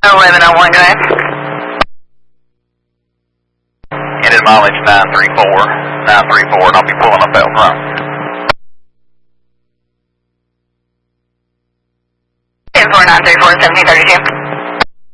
1101, go ahead. Ended mileage 934, and I'll be pulling up out front. 104934, 1732.